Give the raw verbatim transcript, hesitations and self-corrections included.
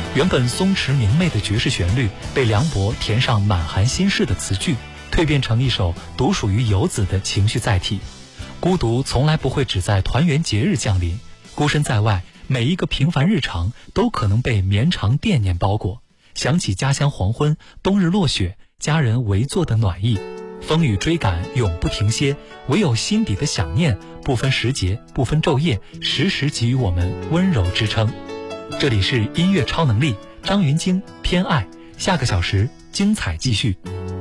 原本松弛明媚的爵士旋律被梁博填上满含心事的词句，蜕变成一首独属于游子的情绪载体。孤独从来不会只在团圆节日降临，孤身在外，每一个平凡日常都可能被绵长惦念包裹。想起家乡黄昏，冬日落雪，家人围坐的暖意，风雨追赶永不停歇，唯有心底的想念，不分时节，不分昼夜，时时给予我们温柔支撑。这里是音乐超能力，张云京偏爱，下个小时精彩继续。